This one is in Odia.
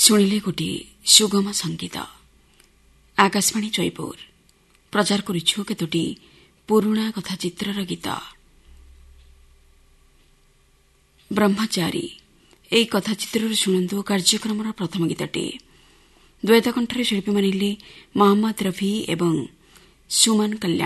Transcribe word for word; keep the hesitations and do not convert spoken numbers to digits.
ଶୁଣିଲେ ଗୋଟିଏ ସୁଗମ ସଙ୍ଗୀତ। ଆକାଶବାଣୀ ଜୟପୁର ପ୍ରଚାର କରୁଛୁ କେତୋଟି ପୁରୁଣା କଥା ଚିତ୍ରର ଗୀତ। ବ୍ରହ୍ମଚାରୀ ଏହି କଥା ଚିତ୍ରରୁ ଶୁଣନ୍ତୁ କାର୍ଯ୍ୟକ୍ରମର ପ୍ରଥମ ଗୀତଟି। ଦ୍ୱୈତ କଣ୍ଠରେ ଶିଳ୍ପୀମାନେ ହେଲେ ମହମ୍ମଦ ରଫି ଏବଂ ସୁମନ କଲ୍ୟାଣ।